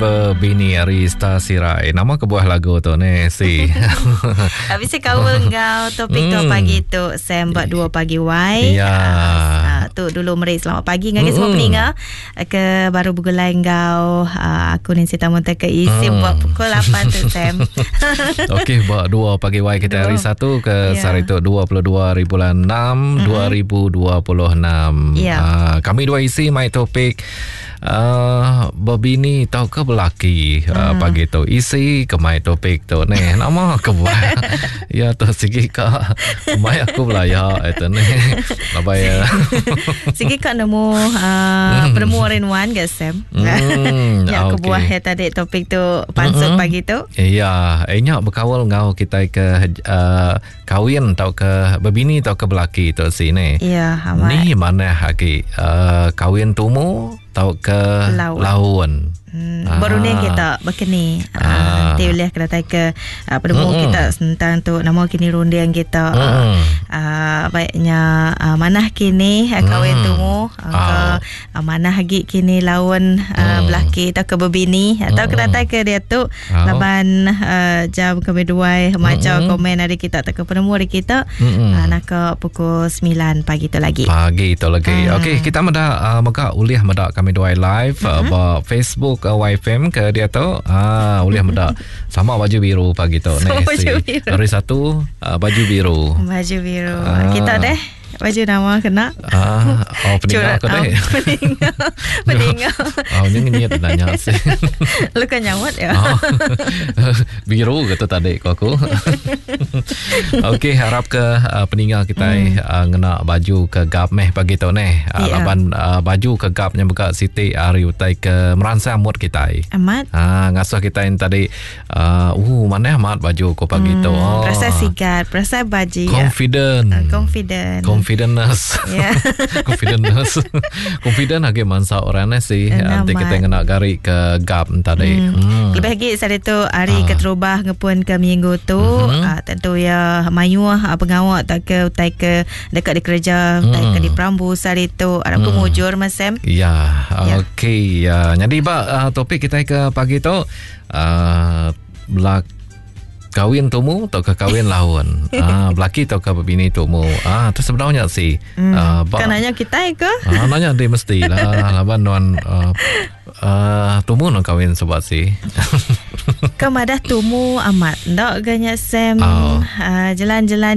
Berbini Arista Sirai. Nama kebuah lagu tu ni si. Habis kawal kau topik tu pagi tu Sam buat 2 pagi wai. Ya. Tu dulu meri selamat pagi dengan semua pendengar. Ke baru bergulai kau aku ni Sita Monta ke isi buat pukul 8 tu Sam. Okey, buat 2 pagi wai kita hari 1 ke hari tu 22 bulan 6 2026. Kami dua isi mai topik berbini tau ke belaki pagi tu isi ke mai topik tu ni nama ke buat ya tu sigi ka mai aku belaya itu ni apa ya sigi ka nemu pertemuan rinwan ke Sam ya aku buat tadi topik tu pansut pagi tu ya enya berkawal ngau kita ke kawin tau ke berbini tau ke belaki tu sini ya ni mana haki kawin tumu tau ke lawan. Baru ni kita berkeni nanti boleh kena tanya ke penemu kita tentang tu nama kini rundian kita baiknya manah kini kawin tumu manah lagi kini lawan belaki atau ke berbini atau kena tanya ke dia tu laban jam kami dua macam komen hari kita atau ke penemu hari kita nak ke pukul 9 pagi tu lagi okey kita mada maka uliah mada kami dua live Facebook YFM ke dia tu boleh meda sama baju biru pagi tu ni hari 1 baju biru kita deh baju nama kena peninggal ke deh peninggal ini niat nanya sih lu kan nyawat ya biru kata tadi aku okey harap ke peninggal kita ngena baju ke gap meh pagi tu ni laban baju ke gapnya buka Siti hari utai ke meransang mood kita amat ngasuh kita yang tadi mana amat baju ko pagi tu rasa sigat rasa baju confidence confident lagi mansa orangnya sih nanti kita ngena gari ke gap tadi lebih lagi saat itu hari keterubah ngepun ke minggu tu tentu ya mayuah pengawak tak ke utai ke dekat di kerja utai ke di Perambu saat itu ada kemujur Mas Sam okey jadi topik kita ke pagi tu kawin tumu atau ke kawin lawan belaki atau ke bini tumu tu sebenarnya sih kan nanya kita ke nanya dia mesti lah laban nuan tumu nak kawin sebab sih kemadah tumu amat ndak ganya Sam jalan-jalan